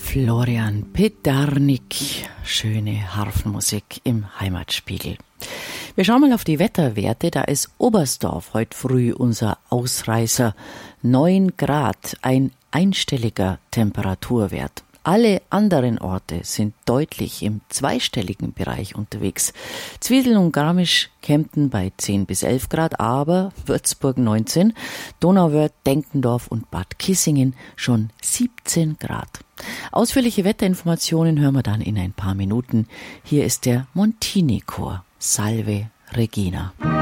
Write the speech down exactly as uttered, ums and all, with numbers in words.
Florian Pedarnik, schöne Harfenmusik im Heimatspiegel. Wir schauen mal auf die Wetterwerte. Da ist Oberstdorf heute früh unser Ausreißer. neun Grad, ein einstelliger Temperaturwert. Alle anderen Orte sind deutlich im zweistelligen Bereich unterwegs. Zwiesel und Garmisch, Kempten bei zehn bis elf Grad, aber Würzburg neunzehn, Donauwörth, Denkendorf und Bad Kissingen schon siebzehn Grad. Ausführliche Wetterinformationen hören wir dann in ein paar Minuten. Hier ist der Montini-Chor. Salve Regina.